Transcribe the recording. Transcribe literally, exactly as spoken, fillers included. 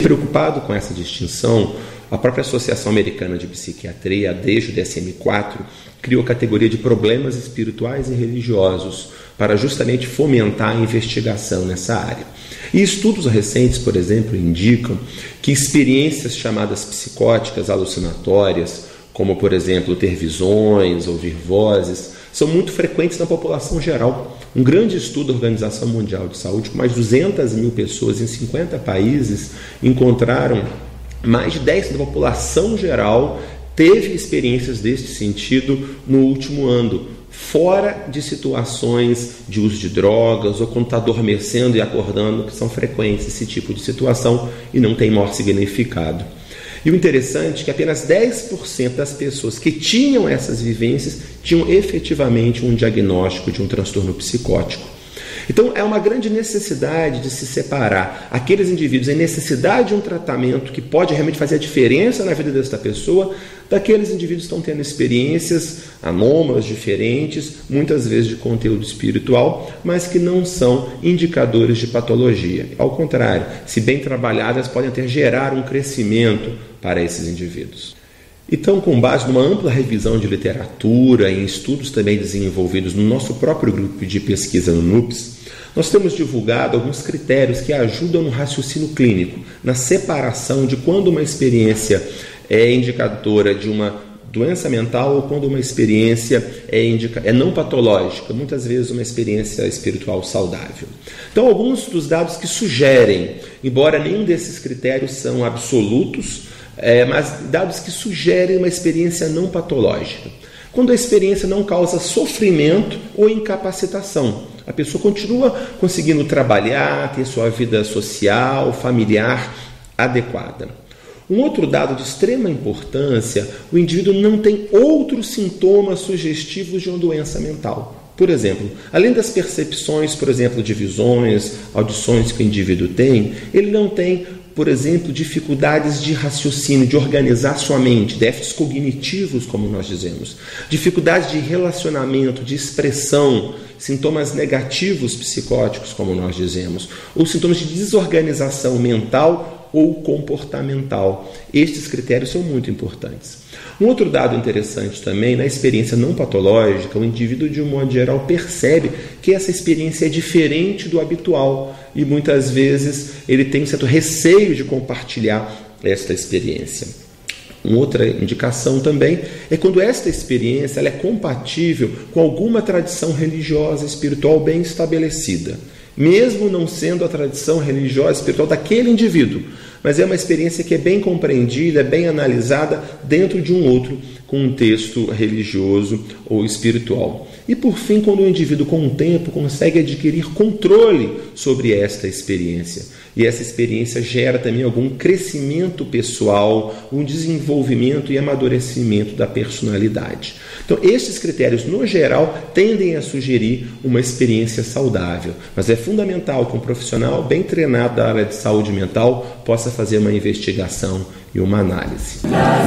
Preocupado com essa distinção, a própria Associação Americana de Psiquiatria, desde o D S M quatro, criou a categoria de problemas espirituais e religiosos para justamente fomentar a investigação nessa área. E estudos recentes, por exemplo, indicam que experiências chamadas psicóticas alucinatórias, como, por exemplo, ter visões, ouvir vozes, são muito frequentes na população geral. Um grande estudo da Organização Mundial de Saúde, com mais de duzentas mil pessoas em cinquenta países, encontraram mais de dez por cento da população geral teve experiências deste sentido no último ano, fora de situações de uso de drogas ou quando está adormecendo e acordando, que são frequentes esse tipo de situação e não tem maior significado. E o interessante é que apenas dez por cento das pessoas que tinham essas vivências tinham efetivamente um diagnóstico de um transtorno psicótico. Então, é uma grande necessidade de se separar aqueles indivíduos em necessidade de um tratamento que pode realmente fazer a diferença na vida desta pessoa, daqueles indivíduos que estão tendo experiências anômalas, diferentes, muitas vezes de conteúdo espiritual, mas que não são indicadores de patologia. Ao contrário, se bem trabalhadas, podem até gerar um crescimento para esses indivíduos. Então, com base numa ampla revisão de literatura e em estudos também desenvolvidos no nosso próprio grupo de pesquisa no NUPES, nós temos divulgado alguns critérios que ajudam no raciocínio clínico, na separação de quando uma experiência é indicadora de uma doença mental ou quando uma experiência é, indica, é não patológica, muitas vezes uma experiência espiritual saudável. Então, alguns dos dados que sugerem, embora nenhum desses critérios são absolutos, É, mas dados que sugerem uma experiência não patológica. Quando a experiência não causa sofrimento ou incapacitação, a pessoa continua conseguindo trabalhar, ter sua vida social, familiar adequada. Um outro dado de extrema importância, o indivíduo não tem outros sintomas sugestivos de uma doença mental. Por exemplo, além das percepções, por exemplo, de visões, audições que o indivíduo tem, ele não tem, por exemplo, dificuldades de raciocínio, de organizar sua mente, déficits cognitivos, como nós dizemos, dificuldades de relacionamento, de expressão, sintomas negativos psicóticos, como nós dizemos, ou sintomas de desorganização mental ou comportamental. Estes critérios são muito importantes. Um outro dado interessante também, na experiência não patológica, o indivíduo de um modo geral percebe que essa experiência é diferente do habitual e muitas vezes ele tem um certo receio de compartilhar esta experiência. Uma outra indicação também é quando esta experiência ela é compatível com alguma tradição religiosa espiritual bem estabelecida, mesmo não sendo a tradição religiosa espiritual daquele indivíduo, mas é uma experiência que é bem compreendida, bem analisada dentro de um outro contexto religioso ou espiritual. E por fim, quando o indivíduo com o tempo consegue adquirir controle sobre esta experiência, e essa experiência gera também algum crescimento pessoal, um desenvolvimento e amadurecimento da personalidade. Então, estes critérios, no geral, tendem a sugerir uma experiência saudável, mas é fundamental que um profissional bem treinado da área de saúde mental possa fazer uma investigação e uma análise.